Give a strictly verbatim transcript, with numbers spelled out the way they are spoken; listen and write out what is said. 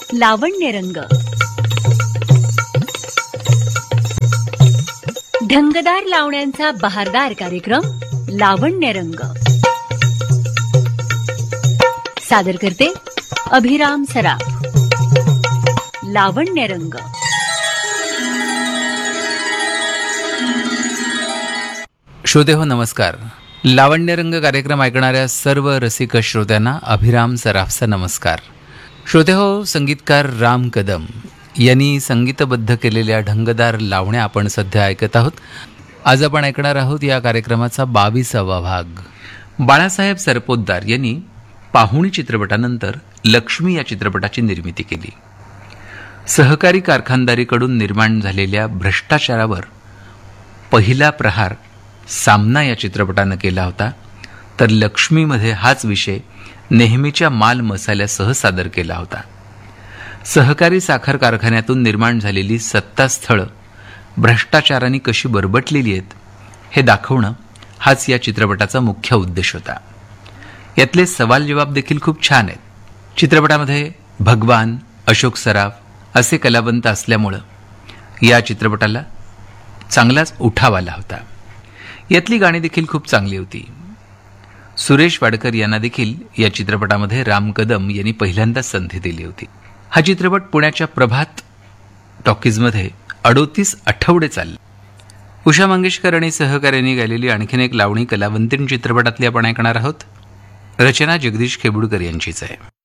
लावण्यरंग. ढंगदार लावण्यांचा बहारदार कार्यक्रम लावण्यरंग. सादर करते अभिराम सराफ. लावण्यरंग. श्रोते हो, नमस्कार. लावण्यरंग कार्यक्रम ऐकणाऱ्या सर्व रसिक श्रोत्यांना अभिराम सराफचा नमस्कार. श्रोते हो, संगीतकार राम कदम यांनी संगीतबद्ध केलेल्या ढंगदार लावण्या आपण सध्या ऐकत आहोत. आज आपण ऐकणार आहोत या कार्यक्रमाचा बावीसावा भाग. बाळासाहेब सरपोतदार यांनी पाहुणी चित्रपटानंतर लक्ष्मी या चित्रपटाची निर्मिती केली. सहकारी कारखानदारीकडून निर्माण झालेल्या भ्रष्टाचारावर पहिला प्रहार सामना या चित्रपटानं केला होता, तर लक्ष्मीमध्ये हाच विषय नेहमीच्या माल मसाल्यासह सादर केला होता. सहकारी साखर कारखान्यातून निर्माण झालेली सत्तास्थळं भ्रष्टाचाराने कशी बरबटलेली आहेत हे दाखवणं हाच या चित्रपटाचा मुख्य उद्देश होता. यातले सवाल जवाब देखील खूप छान आहेत. चित्रपटामध्ये भगवान, अशोक सराफ असे कलावंत असल्यामुळं या चित्रपटाला चांगलाच उठाव आला होता. यातली गाणी देखील खूप चांगली होती. सुरेश वाडकर यांना देखील या चित्रपटामध्ये राम कदम यांनी पहिल्यांदाच संधी दिली होती. हा चित्रपट पुण्याच्या प्रभात टॉकीजमध्ये अडोतीस आठवडे चालला. उषा मंगेशकर आणि सहकार्यांनी गायलेली आणखीन एक लावणी कलावंतीण चित्रपटातली आपण ऐकणार आहोत. रचना जगदीश खेबुडकर यांचीच आहे.